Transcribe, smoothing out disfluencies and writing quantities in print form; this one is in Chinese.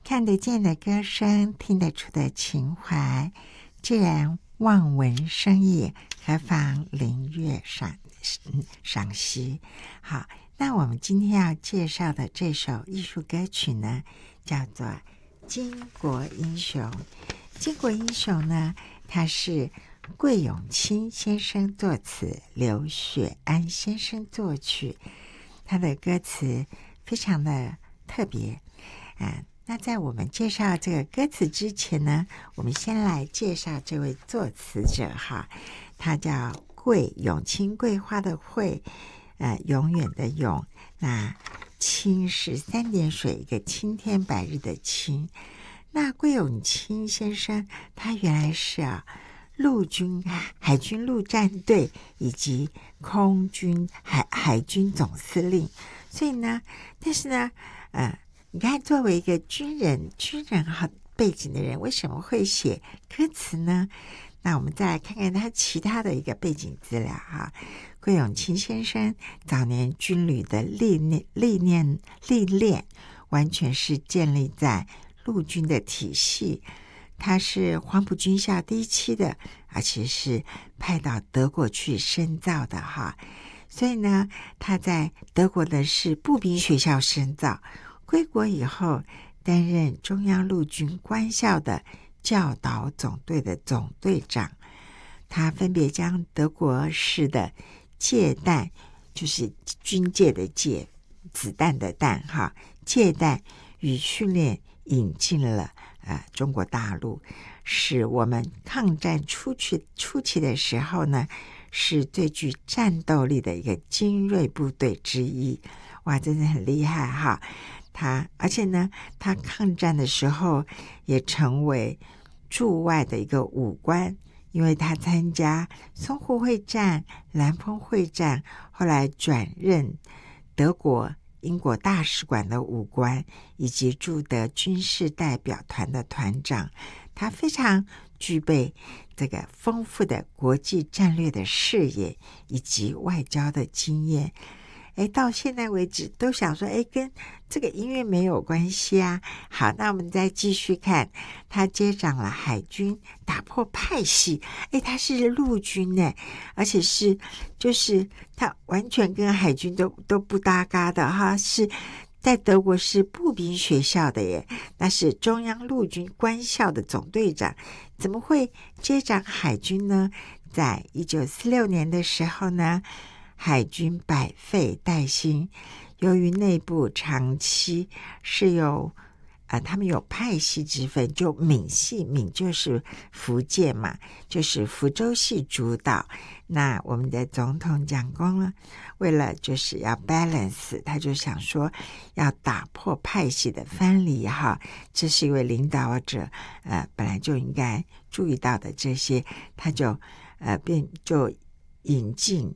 看得见的歌声，听得出的情怀，既然望闻生义，何妨聆乐赏析。好，那我们今天要介绍的这首艺术歌曲呢，叫做《巾帼英雄》。巾帼英雄呢，它是桂永清先生作词，刘雪安先生作曲。他的歌词非常的特别那在我们介绍这个歌词之前呢，我们先来介绍这位作词者哈，他叫桂永清，桂花的桂，永远的永，那清是三点水一个青天白日的清。那桂永清先生他原来是陆军海军陆战队以及空军海军总司令，所以呢，但是呢你看作为一个军人好背景的人，为什么会写歌词呢？那我们再来看看他其他的一个背景资料哈。桂永清先生早年军旅的历练完全是建立在陆军的体系，他是黄埔军校第一期的，而且是派到德国去深造的哈。所以呢，他在德国的是步兵学校深造，归国以后担任中央陆军官校的教导总队的总队长。他分别将德国式的借弹，就是军界的借，子弹的弹哈，借弹与训练引进了中国大陆，使我们抗战初期的时候呢，是最具战斗力的一个精锐部队之一。哇，真的很厉害哈！而且呢，他抗战的时候也成为驻外的一个武官，因为他参加淞沪会战、兰封会战，后来转任德国、英国大使馆的武官，以及驻德军事代表团的团长。他非常具备这个丰富的国际战略的视野以及外交的经验。到现在为止都想说跟这个音乐没有关系啊。好，那我们再继续看，他接掌了海军，打破派系。他是陆军呢，而且是就是他完全跟海军都不搭嘎的哈，是在德国是步兵学校的耶，那是中央陆军官校的总队长，怎么会接掌海军呢？在1946年的时候呢，海军百废待兴，由于内部长期是有他们有派系之分，就闽系，闽就是福建嘛，就是福州系主导。那我们的总统蒋公呢，为了就是要 balance， 他就想说要打破派系的藩篱哈，这是一位领导者本来就应该注意到的这些，他就引进